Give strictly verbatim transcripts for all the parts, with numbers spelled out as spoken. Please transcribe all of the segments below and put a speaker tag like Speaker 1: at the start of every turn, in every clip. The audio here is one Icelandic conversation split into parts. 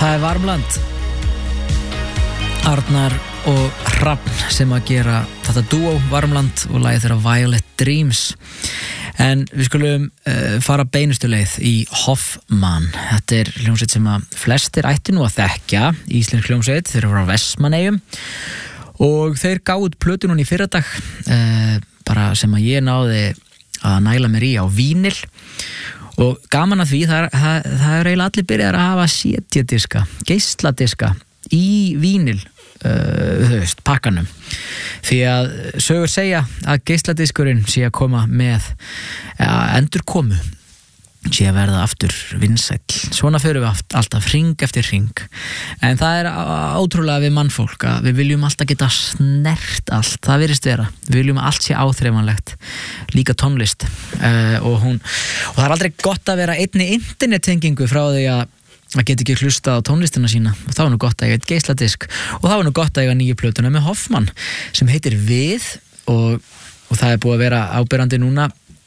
Speaker 1: Það er Varmland, Arnar og Hrafn sem að gera þetta dúó Varmland og lagið þeirra Violet Dreams. En við skulum uh, fara beinustu leið í Hoffmann. Þetta er hljómsveit sem að flestir ættu nú að þekkja, íslensk hljómsveit, þeir eru frá Vestmannaeyjum og þeir gáðu plötu núna í fyrradag, uh, bara sem að ég náði að næla mér í á vínil. Og gaman að því, það er, það, það er eiginlega allir byrjar að hafa setjadiska, geisladiska í vínil, uh, þú veist, pakkanum. Því að sögur segja að geisladiskurinn sé að koma með ja, endurkomu, sé að verða aftur vinsæll. Svona förum við alltaf hring eftir hring. En það er ótrúlega við mannfólk að við viljum alltaf geta snert allt. Það virðist vera. Við viljum að allt sé áþreifanlegt. Líka tónlist. Uh, og, hún, og það er aldrei gott að vera einni internettengingu frá því að að geta ekki hlusta á tónlistina sína. Og það var nú gott að eiga eitt geisladisk. Og það var nú gott að eiga nýju plötuna með Hoffmann sem heitir Við og, og það er búið að vera áberandi núna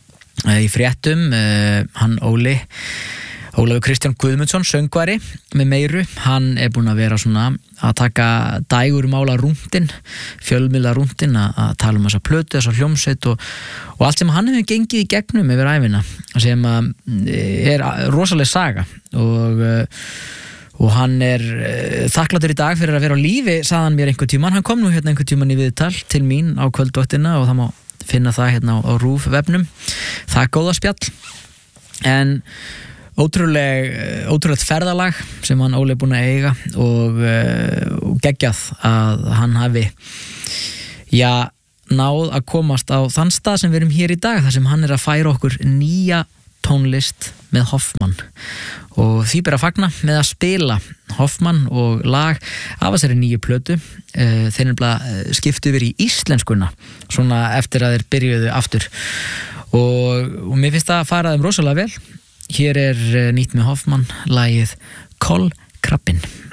Speaker 1: í fréttum, uh, hann Óli Ólafur Kristján Guðmundsson, söngvari með meiru, hann er búinn að vera svona að taka dægur mála rúndin, fjölmiðla rúndin að, að tala um þessa plötu, þessa hljómsveit og, og allt sem hann hefur gengið í gegnum yfir ævina, sem að er rosaleg saga og og hann er þakklátur í dag fyrir að vera á lífi, sagði hann mér einhvern tímann. Hann kom nú hérna einhvern tímann í viðtal til mín á kvöldvaktina og það má finna það hérna á, á RÚV vefnum. Það er góða spjall. En ótrúleg, ótrúlegt ferðalag sem hann Óli er búinn að eiga og, og geggjað að hann hafi já, náð að komast á þann stað sem við erum hér í dag, þar sem hann er að færa okkur nýja tónlist með Hoffmann og því ber að fagna með að spila Hoffmann og lag af þessari nýju plötu. Þeir nefnilega skiptu yfir í íslenskuna svona eftir að þeir byrjuðu aftur og, og mér finnst það að fara þeim rosalega vel. Hér er nýtt með Hoffmann lagið Kolkrabbinn.